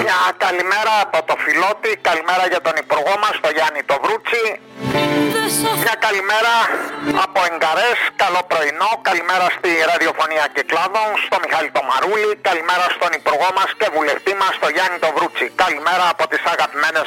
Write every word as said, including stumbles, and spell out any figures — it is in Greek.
Μια καλημέρα από το Φιλότη, καλημέρα για τον υπουργό μας, τον Γιάννη το Βρούτσι. Μια καλημέρα από Εγκαρές, καλό πρωινό, καλημέρα στη ραδιοφωνία Κυκλάδων, στο Μιχάλη το Μαρούλη, καλημέρα στον υπουργό μας και βουλευτή μας, τον Γιάννη το Βρούτσι. Καλημέρα από τις αγαπημένες